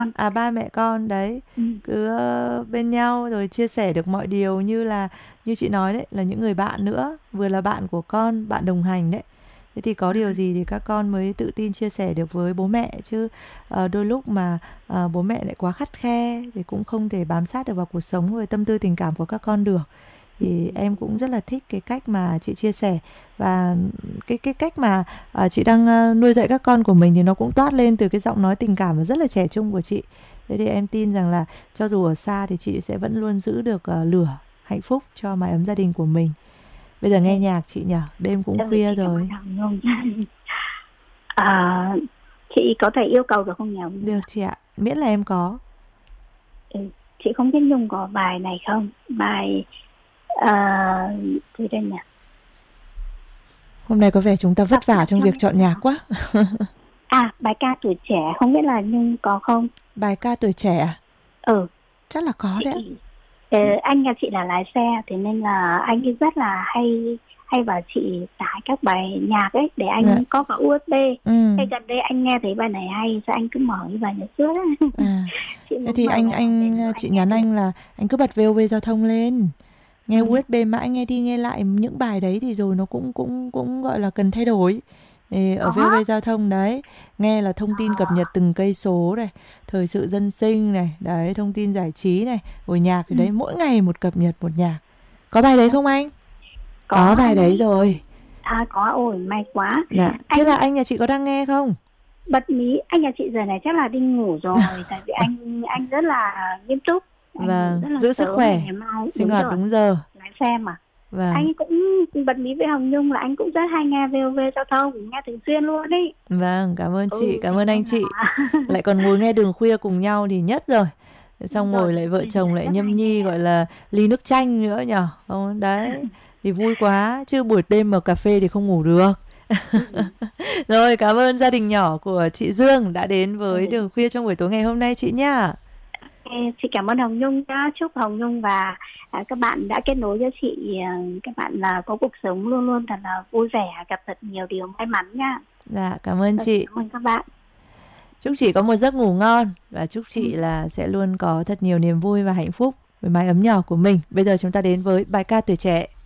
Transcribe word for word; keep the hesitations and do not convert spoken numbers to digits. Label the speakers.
Speaker 1: À, ba mẹ con đấy,
Speaker 2: Ừ.
Speaker 1: cứ ờ, bên nhau rồi chia sẻ được mọi điều, như là như chị nói đấy, là những người bạn nữa, vừa là bạn của con, bạn đồng hành đấy. Thế thì có
Speaker 2: Ừ.
Speaker 1: điều gì thì các con mới tự tin chia sẻ được với bố mẹ chứ. Ờ, đôi lúc mà ờ, bố mẹ lại quá khắt khe thì cũng không thể bám sát được vào cuộc sống và tâm tư tình cảm của các con được. Thì em cũng rất là thích cái cách mà chị chia sẻ, và cái cái cách mà ờ, chị đang ờ, nuôi dạy các con của mình thì nó cũng toát lên từ cái giọng nói tình cảm và rất là trẻ trung của chị. Thế thì em tin rằng là cho dù ở xa thì chị sẽ vẫn luôn giữ được ờ, lửa hạnh phúc cho mái ấm gia đình của mình. Bây giờ nghe
Speaker 2: Ừ.
Speaker 1: nhạc chị nhở, đêm cũng
Speaker 2: Ừ,
Speaker 1: khuya
Speaker 2: chị cảm ơn
Speaker 1: rồi.
Speaker 2: Hồng Nhung. À, chị có thể yêu cầu được không nhỉ Hồng Nhung
Speaker 1: Được
Speaker 2: ạ?
Speaker 1: chị ạ, miễn là em có.
Speaker 2: Ừ. Chị không biết Nhung có bài này không? Bài uh, gì đây nhỉ?
Speaker 1: Hôm nay có vẻ chúng ta
Speaker 2: Đọc
Speaker 1: vất vả
Speaker 2: lại
Speaker 1: trong
Speaker 2: cho
Speaker 1: việc
Speaker 2: em
Speaker 1: chọn nhạc
Speaker 2: nào.
Speaker 1: quá.
Speaker 2: À, bài ca tuổi trẻ, không biết là Nhung có không?
Speaker 1: Bài ca tuổi trẻ à?
Speaker 2: Ừ,
Speaker 1: Chắc là có đấy ạ.
Speaker 2: chị ờ, anh nhà chị là lái xe, thế nên là anh ấy rất là hay hay bảo chị tải các bài nhạc ấy để
Speaker 1: Dạ.
Speaker 2: anh có cả u ét bê.
Speaker 1: Ừ.
Speaker 2: Thế gần đây anh nghe thấy bài này hay, sao anh cứ mở cái bài nhạc trước ấy.
Speaker 1: À,
Speaker 2: Chị
Speaker 1: thế
Speaker 2: muốn
Speaker 1: thì
Speaker 2: mở
Speaker 1: anh
Speaker 2: vào để
Speaker 1: anh
Speaker 2: cho
Speaker 1: chị
Speaker 2: anh nghe
Speaker 1: nhắn
Speaker 2: thử.
Speaker 1: anh là anh cứ bật vê o vê giao thông lên, nghe
Speaker 2: Ừ.
Speaker 1: u ét bê mãi, nghe đi nghe lại những bài đấy thì rồi nó cũng cũng cũng gọi là cần thay đổi. Thì ở
Speaker 2: Có.
Speaker 1: vê o vê giao thông đấy, nghe là thông tin cập nhật
Speaker 2: Ờ,
Speaker 1: từng cây số này, thời sự dân sinh này, đấy, thông tin giải trí này, rồi nhạc thì
Speaker 2: ừ.
Speaker 1: đấy mỗi ngày một cập nhật một nhạc. Có bài đấy không anh? Có
Speaker 2: Có
Speaker 1: bài
Speaker 2: anh
Speaker 1: đấy
Speaker 2: ơi.
Speaker 1: rồi.
Speaker 2: À, có, ôi may quá.
Speaker 1: Dạ, thế là
Speaker 2: Anh
Speaker 1: anh nhà chị có đang nghe không?
Speaker 2: bật mí, anh nhà chị giờ này chắc là đi ngủ rồi, tại vì anh anh rất là nghiêm túc, anh ngủ
Speaker 1: Vâng,
Speaker 2: rất là
Speaker 1: giữ sức
Speaker 2: sớm để
Speaker 1: khỏe,
Speaker 2: ngày mai
Speaker 1: sinh
Speaker 2: đúng
Speaker 1: hoạt
Speaker 2: rồi,
Speaker 1: đúng giờ.
Speaker 2: lái xe mà.
Speaker 1: Vâng.
Speaker 2: Anh cũng bật mí với Hồng Nhung là anh cũng rất hay nghe vê o vê giao thông, nghe thường xuyên luôn ý.
Speaker 1: Vâng, cảm ơn chị,
Speaker 2: Ừ,
Speaker 1: cảm
Speaker 2: thế
Speaker 1: ơn anh
Speaker 2: nên là
Speaker 1: chị. Lại còn ngồi nghe đường khuya cùng nhau thì nhất rồi.
Speaker 2: đúng
Speaker 1: Xong
Speaker 2: rồi,
Speaker 1: rồi
Speaker 2: thường
Speaker 1: lại vợ
Speaker 2: xuyên thì
Speaker 1: chồng
Speaker 2: lại
Speaker 1: lại
Speaker 2: rất hay
Speaker 1: nhâm nhi
Speaker 2: nghe.
Speaker 1: gọi là ly nước chanh nữa nhở. Không, đấy, thì vui quá, chứ buổi đêm mà cà phê thì không ngủ được.
Speaker 2: Ừ.
Speaker 1: Rồi, cảm ơn gia đình nhỏ của chị Dương đã đến với
Speaker 2: Ừ.
Speaker 1: đường khuya trong buổi tối ngày hôm nay chị nhá.
Speaker 2: Ê, chị cảm ơn Hồng Nhung đã chúc Hồng Nhung và à, các bạn đã kết nối cho chị, à, các bạn là có cuộc sống luôn luôn thật là vui vẻ, gặp thật nhiều điều may mắn nha.
Speaker 1: Dạ, cảm ơn
Speaker 2: Và chị
Speaker 1: chị.
Speaker 2: cảm ơn các bạn.
Speaker 1: Chúc chị có một giấc ngủ ngon và chúc
Speaker 2: Ừ.
Speaker 1: chị là sẽ luôn có thật nhiều niềm vui và hạnh phúc với mái ấm nhỏ của mình. Bây giờ chúng ta đến với bài ca tuổi trẻ.